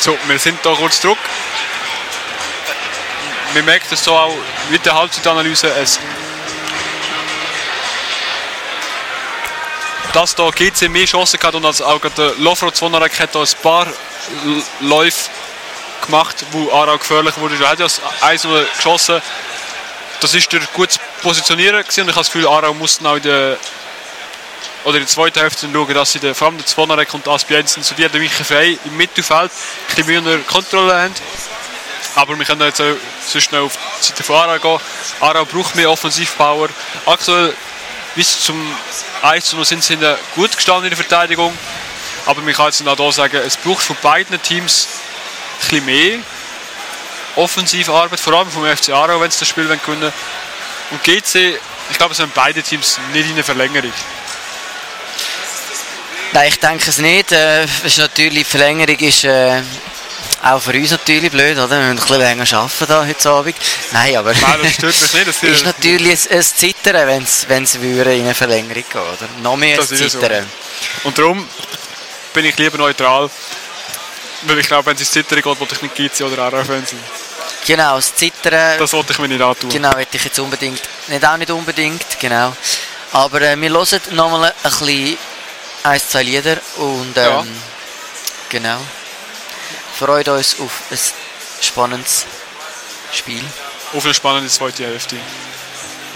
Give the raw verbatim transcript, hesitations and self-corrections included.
So, wir sind hier kurz zurück. Wir merken es so auch mit der Halbzeitanalyse. Es dass da G C mehr Chancen hat und als auch der Lofro Zvonarek hat da ein paar Läufe gemacht, wo Aarau gefährlich wurde. Er hat ja eins geschossen. Das war der gut positionieren gewesen. Und ich habe das Gefühl, Aarau muss auch in der, oder in der zweiten Hälfte schauen, dass sie den, vor allem der Zvonarek und Asp Jensen, so die haben wirklich frei im Mittelfeld ein bisschen mehr Kontrolle haben. Aber wir können jetzt auch sonst noch auf die Seite von Aarau gehen. Aarau braucht mehr Offensivpower. Aktuell bis zum eins zu null sind sie gut gestanden in der Verteidigung. Aber man kann jetzt auch hier sagen, es braucht von beiden Teams ein bisschen mehr Offensivarbeit, vor allem vom F C Aarau, wenn sie das Spiel gewinnen wollen. Und G C, ich glaube, es sind beide Teams nicht in der Verlängerung. Nein, ich denke es nicht. Äh, ist natürlich, die Verlängerung ist äh, auch für uns natürlich blöd, oder? Wir müssen ein bisschen länger arbeiten da heute Abend. Nein, aber Nein, das stört mich nicht. Das ist natürlich ein, ein Zittern, wenn es in eine Verlängerung geht, oder? Noch mehr ein Zittern. So. Und darum bin ich lieber neutral, weil ich glaube, wenn es ins Zittern geht, wollte ich nicht G C oder Aarau-Fan sein. Genau, das Zittern. Das wollte ich mir nicht antun. Genau, hätte ich jetzt unbedingt, nicht auch nicht unbedingt, genau. Aber äh, wir hören nochmal ein bisschen ein, zwei Lieder und ähm, ja. Genau. Freut uns auf ein spannendes Spiel. Auf eine spannende zweite Hälfte.